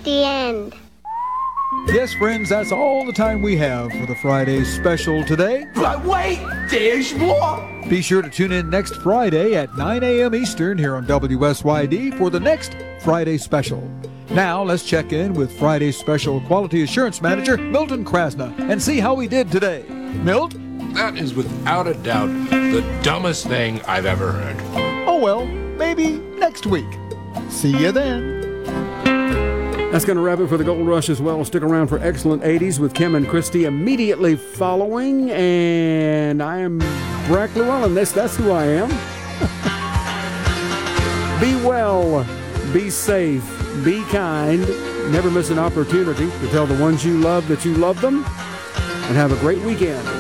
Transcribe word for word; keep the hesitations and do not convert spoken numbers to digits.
The end. Yes, friends, that's all the time we have for the Friday special today. But wait, there's more. Be sure to tune in next Friday at nine a.m. Eastern here on W S Y D for the next Friday special. Now, let's check in with Friday's special Quality Assurance Manager, Milton Krasna, and see how we did today. Milt? That is without a doubt the dumbest thing I've ever heard. Oh, well, maybe next week. See you then. That's going to wrap it for the Gold Rush as well. Stick around for Excellent eighties with Kim and Christy immediately following. And I am Brack Llewellyn. That's, that's who I am. Be well. Be safe. Be kind. Never miss an opportunity to tell the ones you love that you love them. And have a great weekend.